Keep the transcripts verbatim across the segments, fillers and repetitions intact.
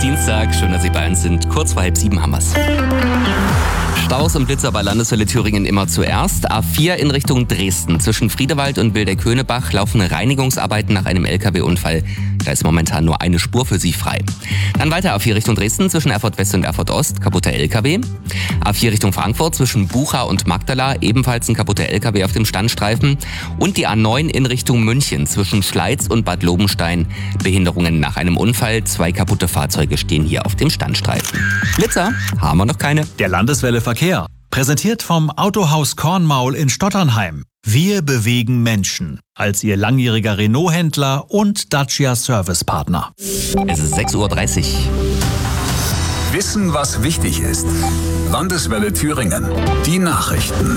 ist Dienstag, schön, dass Sie bei uns sind. Kurz vor halb sieben haben wir's. Staus und Blitzer bei Landeswelle Thüringen immer zuerst. A vier in Richtung Dresden. Zwischen Friedewald und Wildeck-Höhnebach laufen Reinigungsarbeiten nach einem L K W-Unfall. Da ist momentan nur eine Spur für Sie frei. Dann weiter A vier Richtung Dresden zwischen Erfurt West und Erfurt Ost, kaputter L K W. A vier Richtung Frankfurt zwischen Bucha und Magdala, ebenfalls ein kaputter L K W auf dem Standstreifen. Und die A neun in Richtung München zwischen Schleiz und Bad Lobenstein. Behinderungen nach einem Unfall. Zwei kaputte Fahrzeuge stehen hier auf dem Standstreifen. Blitzer haben wir noch keine. Der Landeswelle Verkehr. Präsentiert vom Autohaus Kornmaul in Stotternheim. Wir bewegen Menschen. Als Ihr langjähriger Renault-Händler und Dacia-Servicepartner. Es ist sechs Uhr dreißig. Wissen, was wichtig ist. Landeswelle Thüringen. Die Nachrichten.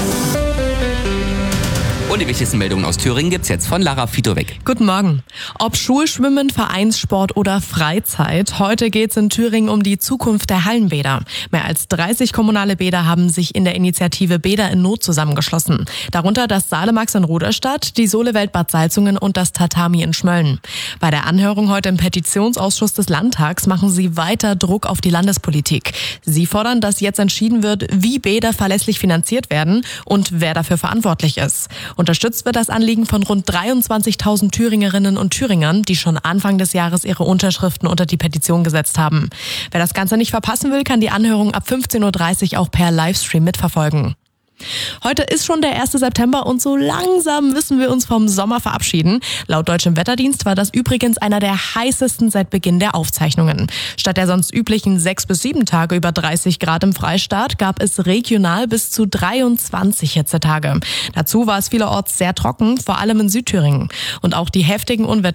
Und die wichtigsten Meldungen aus Thüringen gibt's jetzt von Lara Fitowek. Guten Morgen. Ob Schulschwimmen, Vereinssport oder Freizeit, heute geht's in Thüringen um die Zukunft der Hallenbäder. Mehr als dreißig kommunale Bäder haben sich in der Initiative Bäder in Not zusammengeschlossen. Darunter das Salemax in Ruderstadt, die Solewelt Bad Salzungen und das Tatami in Schmölln. Bei der Anhörung heute im Petitionsausschuss des Landtags machen sie weiter Druck auf die Landespolitik. Sie fordern, dass jetzt entschieden wird, wie Bäder verlässlich finanziert werden und wer dafür verantwortlich ist. Unterstützt wird das Anliegen von rund dreiundzwanzigtausend Thüringerinnen und Thüringern, die schon Anfang des Jahres ihre Unterschriften unter die Petition gesetzt haben. Wer das Ganze nicht verpassen will, kann die Anhörung ab fünfzehn Uhr dreißig auch per Livestream mitverfolgen. Heute ist schon der erste September und so langsam müssen wir uns vom Sommer verabschieden. Laut Deutschem Wetterdienst war das übrigens einer der heißesten seit Beginn der Aufzeichnungen. Statt der sonst üblichen sechs bis sieben Tage über dreißig Grad im Freistaat gab es regional bis zu dreiundzwanzig Hitzetage. Dazu war es vielerorts sehr trocken, vor allem in Südthüringen. Und auch die heftigen Unwetter